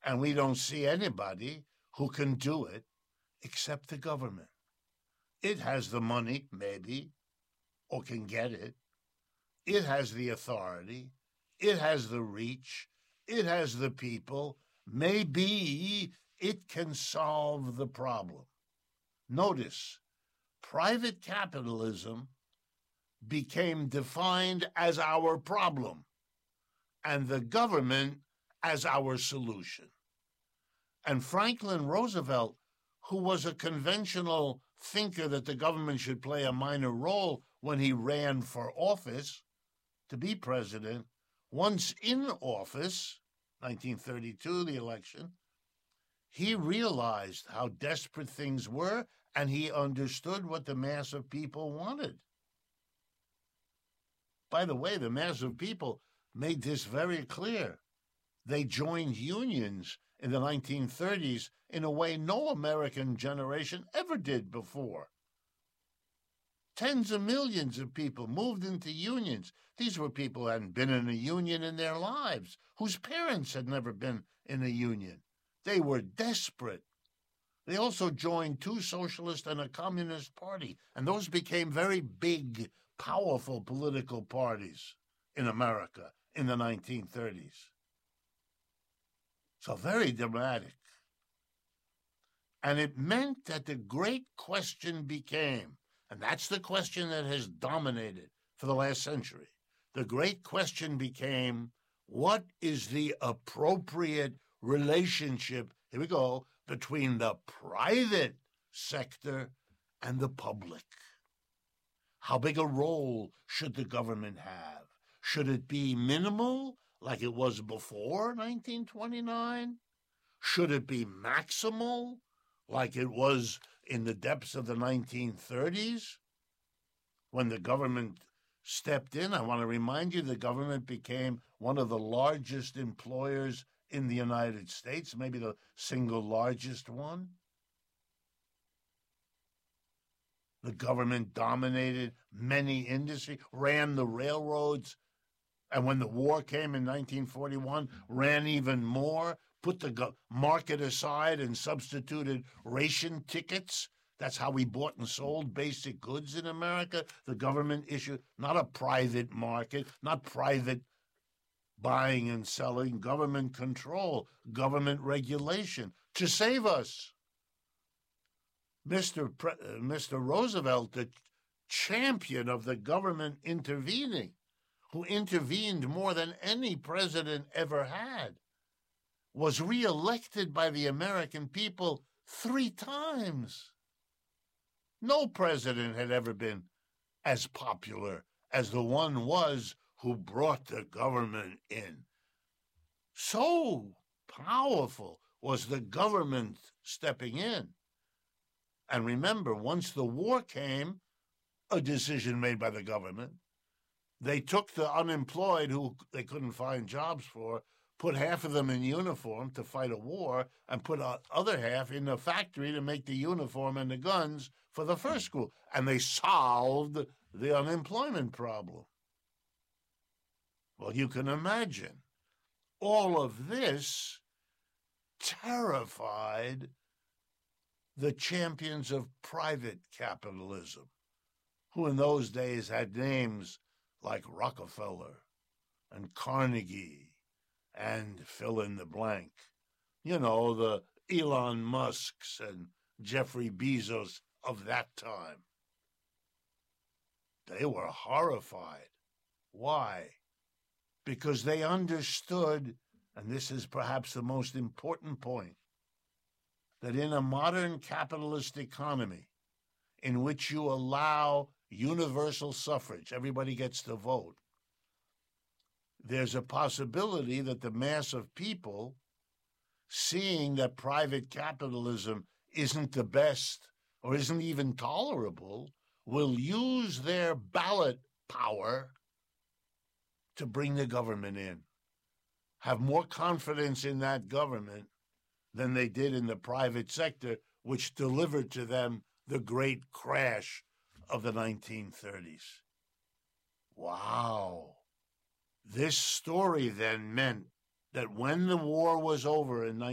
And we don't see anybody who can do it except the government. It has the money, maybe, or can get it. It has the authority. It has the reach. It has the people. Maybe it can solve the problem. Notice, private capitalism became defined as our problem and the government as our solution. And Franklin Roosevelt, who was a conventional thinker that the government should play a minor role when he ran for office to be president, once in office, 1932, the election, he realized how desperate things were, and he understood what the mass of people wanted. By the way, the mass of people made this very clear. They joined unions in the 1930s in a way no American generation ever did before. Tens of millions of people moved into unions. These were people who hadn't been in a union in their lives, whose parents had never been in a union. They were desperate. They also joined two socialist and a communist party, and those became very big, powerful political parties in America in the 1930s. So very dramatic. And it meant that the great question became, and that's the question that has dominated for the last century, the great question became, what is the appropriate relationship, here we go, between the private sector and the public? How big a role should the government have? Should it be minimal, like it was before 1929? Should it be maximal, like it was in the depths of the 1930s, when the government stepped in? I want to remind you, the government became one of the largest employers in the United States, maybe the single largest one. The government dominated many industries, ran the railroads, and when the war came in 1941, ran even more, put the market aside and substituted ration tickets. That's how we bought and sold basic goods in America. The government issued, not a private market, not private buying and selling, government control, government regulation to save us. Mr. Roosevelt, the champion of the government intervening, who intervened more than any president ever had, was reelected by the American people 3 times. No president had ever been as popular as the one was who brought the government in. So powerful was the government stepping in. And remember, once the war came, a decision made by the government, they took the unemployed who they couldn't find jobs for, put half of them in uniform to fight a war, and put the other half in a factory to make the uniform and the guns for the first school. And they solved the unemployment problem. Well, you can imagine, all of this terrified the champions of private capitalism, who in those days had names like Rockefeller and Carnegie and fill in the blank. You know, the Elon Musks and Jeffrey Bezos of that time. They were horrified. Why? Because they understood, and this is perhaps the most important point, that in a modern capitalist economy in which you allow universal suffrage, everybody gets to vote, there's a possibility that the mass of people, seeing that private capitalism isn't the best or isn't even tolerable, will use their ballot power to bring the government in, have more confidence in that government than they did in the private sector, which delivered to them the great crash of the 1930s. Wow. This story then meant that when the war was over in